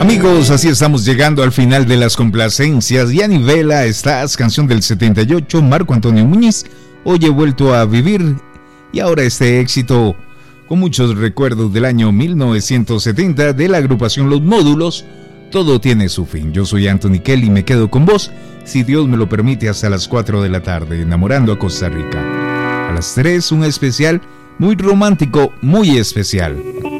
Amigos, así estamos llegando al final de las complacencias. Ya nivela, estás, canción del 78, Marco Antonio Muñiz. Hoy he vuelto a vivir y ahora este éxito con muchos recuerdos del año 1970 de la agrupación Los Módulos. Todo tiene su fin. Yo soy Anthony Kelly y me quedo con vos, si Dios me lo permite, hasta las 4 de la tarde, enamorando a Costa Rica. A las 3, un especial muy romántico, muy especial.